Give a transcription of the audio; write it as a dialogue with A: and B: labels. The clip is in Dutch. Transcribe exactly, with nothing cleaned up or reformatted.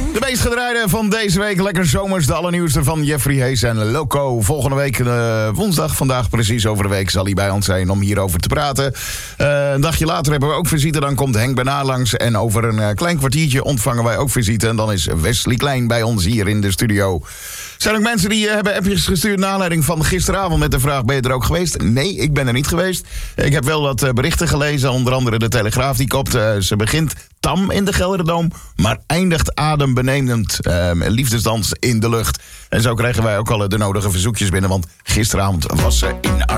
A: De meest gedraaide van deze week. Lekker zomers, de allernieuwste van Jeffrey Hees en Loco. Volgende week, uh, woensdag, vandaag precies over de week, zal hij bij ons zijn om hierover te praten. Uh, een dagje later hebben we ook visite. Dan komt Henk Bernard langs. En over een uh, klein kwartiertje ontvangen wij ook visite. En dan is Wesley Klein bij ons hier in de studio. Er zijn ook mensen die uh, hebben appjes gestuurd naar aanleiding van gisteravond met de vraag: ben je er ook geweest? Nee, ik ben er niet geweest. Ik heb wel wat uh, berichten gelezen, onder andere de Telegraaf die kopt. Uh, ze begint tam in de Gelderdoom, maar eindigt adembenemend. Uh, liefdesdans in de lucht. En zo kregen wij ook al de nodige verzoekjes binnen, want gisteravond was ze in